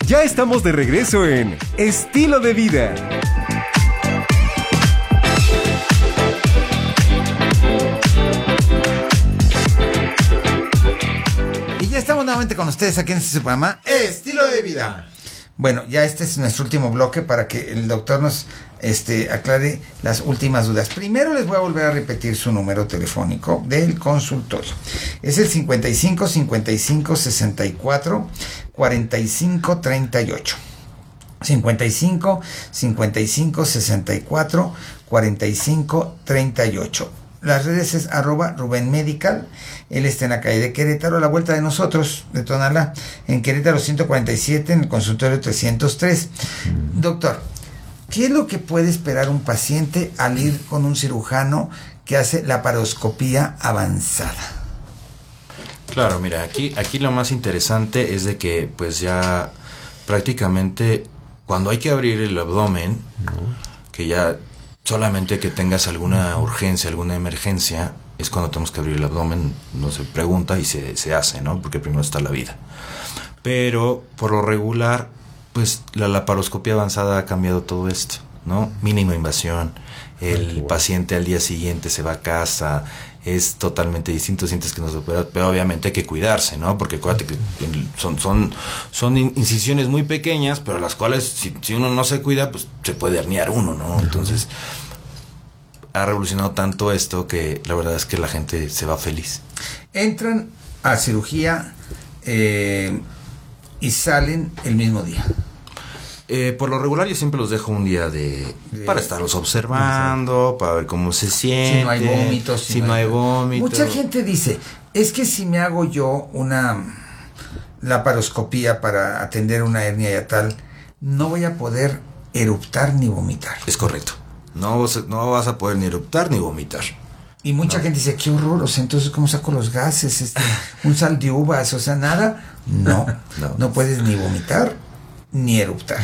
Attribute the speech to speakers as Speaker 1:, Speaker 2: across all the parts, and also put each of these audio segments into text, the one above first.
Speaker 1: Ya estamos de regreso en Estilo de Vida.
Speaker 2: Y ya estamos nuevamente con ustedes aquí en este programa Estilo de Vida. Bueno, ya este es nuestro último bloque para que el doctor nos aclare las últimas dudas. Primero les voy a volver a repetir su número telefónico del consultorio. Es el 55 55 64 45 38. 55 55 64 45 38. Las redes es @Rubén Medical. Él está en la calle de Querétaro, a la vuelta de nosotros, de Tonalá, en Querétaro 147, en el consultorio 303. Doctor, ¿qué es lo que puede esperar un paciente al ir con un cirujano que hace laparoscopía avanzada?
Speaker 3: Claro, mira, aquí lo más interesante es de que pues ya prácticamente cuando hay que abrir el abdomen, que ya solamente que tengas alguna urgencia, alguna emergencia, es cuando tenemos que abrir el abdomen, no se pregunta y se hace, ¿no? Porque primero está la vida. Pero por lo regular, pues la laparoscopia avanzada ha cambiado todo esto, ¿no? Mínima invasión, el paciente al día siguiente se va a casa, es totalmente distinto, sientes que no se opera, pero obviamente hay que cuidarse, ¿no? Porque acuérdate que son incisiones muy pequeñas, pero las cuales si uno no se cuida, pues se puede herniar uno, ¿no? Entonces ha revolucionado tanto esto que la verdad es que la gente se va feliz.
Speaker 2: Entran a cirugía y salen el mismo día.
Speaker 3: Por lo regular yo siempre los dejo un día para estarlos observando, para ver cómo se sienten.
Speaker 2: Si no hay vómitos.
Speaker 3: Si no hay vómitos.
Speaker 2: Mucha gente dice, es que si me hago yo una laparoscopía para atender una hernia y tal, no voy a poder eruptar ni vomitar.
Speaker 3: Es correcto. No vas a poder ni eruptar ni vomitar.
Speaker 2: Y mucha gente dice, qué horror, o sea, entonces ¿cómo saco los gases? Un sal de uvas, o sea, nada. No puedes ni vomitar ni eruptar.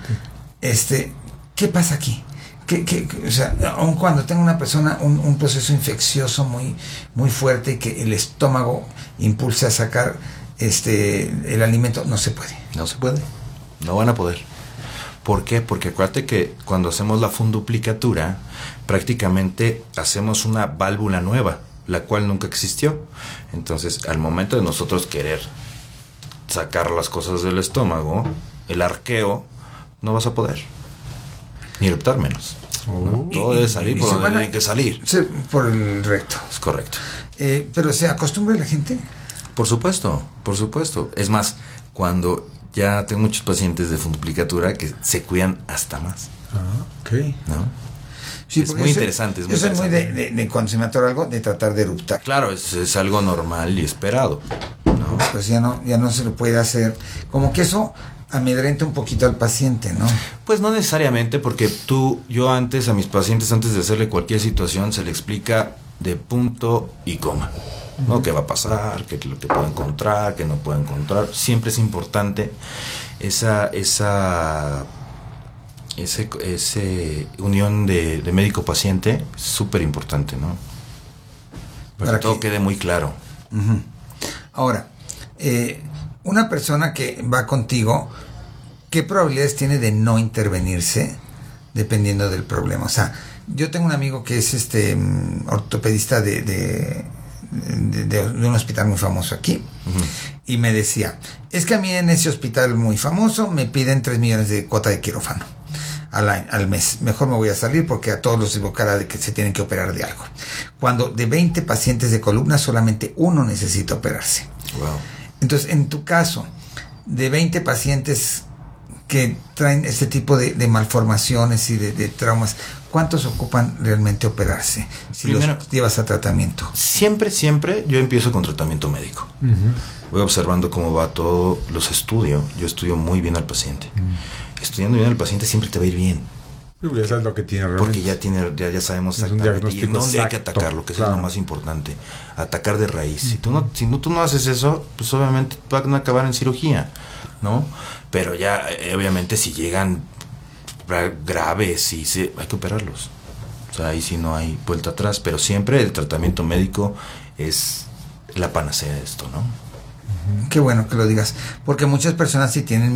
Speaker 2: ¿Qué pasa aquí? O sea, aun cuando tenga una persona un proceso infeccioso muy, muy fuerte y que el estómago impulse a sacar el alimento, no se puede.
Speaker 3: No se puede. No van a poder. ¿Por qué? Porque acuérdate que cuando hacemos la funduplicatura, prácticamente hacemos una válvula nueva, la cual nunca existió. Entonces, al momento de nosotros querer sacar las cosas del estómago, el arqueo, no vas a poder. Ni eruptar menos. ¿No? Todo debe salir por donde tiene que salir.
Speaker 2: Por el recto.
Speaker 3: Es correcto.
Speaker 2: Pero ¿se acostumbra la gente?
Speaker 3: Por supuesto. Es más, cuando ya tengo muchos pacientes de funduplicatura que se cuidan hasta más.
Speaker 2: Ok.
Speaker 3: ¿No?
Speaker 2: Sí,
Speaker 3: es muy interesante.
Speaker 2: Yo soy muy de cuando se me atora algo, de tratar de eruptar.
Speaker 3: Claro, es algo normal y esperado, ¿no?
Speaker 2: Pues ya no se lo puede hacer. Como que eso amedrenta un poquito al paciente, ¿no?
Speaker 3: Pues no necesariamente, porque yo antes a mis pacientes, antes de hacerle cualquier situación, se le explica de punto y coma, ¿no? ¿Qué va a pasar? ¿Qué lo que puede encontrar? ¿Qué no puede encontrar? Siempre es importante esa unión de médico-paciente, es súper importante, ¿no? Para que todo quede muy claro.
Speaker 2: Uh-huh. Ahora, una persona que va contigo, ¿qué probabilidades tiene de no intervenirse dependiendo del problema? O sea, yo tengo un amigo que es ortopedista de un hospital muy famoso aquí, y me decía, es que a mí en ese hospital muy famoso me piden 3 millones de cuota de quirófano al mes. Mejor me voy a salir porque a todos los evocará de que se tienen que operar de algo. Cuando de 20 pacientes de columna solamente uno necesita operarse.
Speaker 3: Wow.
Speaker 2: Entonces, en tu caso, de 20 pacientes que traen este tipo de malformaciones y de traumas, ¿cuántos ocupan realmente operarse si primero, los llevas a tratamiento?
Speaker 3: Siempre yo empiezo con tratamiento médico. Voy observando cómo va todo, los estudio. Yo estudio muy bien al paciente. Estudiando bien al paciente siempre te va a ir bien.
Speaker 4: Ya sabes lo que tiene realmente.
Speaker 3: Porque ya sabemos exactamente y dónde hay que atacarlo, que es lo más importante. Atacar de raíz. Si tú no haces eso, pues obviamente van a acabar en cirugía, ¿no? Pero ya, obviamente, si llegan graves, hay que operarlos. O sea, ahí sí no hay vuelta atrás. Pero siempre el tratamiento médico es la panacea de esto, ¿no?
Speaker 2: Qué bueno que lo digas. Porque muchas personas sí tienen